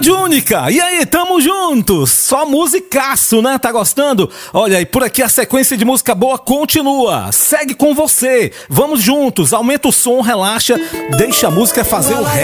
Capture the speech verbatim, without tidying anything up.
Rádio Única, e aí, tamo juntos? Só musicaço, né? Tá gostando? Olha, e por aqui a sequência de música boa continua. Segue com você, vamos juntos, aumenta o som, relaxa, deixa a música fazer o resto.